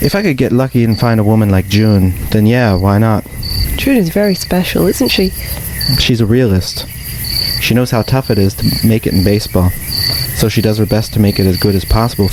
If I could get lucky and find a woman like June, then yeah, why not? June is very special, isn't she? She's a realist. She knows how tough it is to make it in baseball, so she does her best to make it as good as possible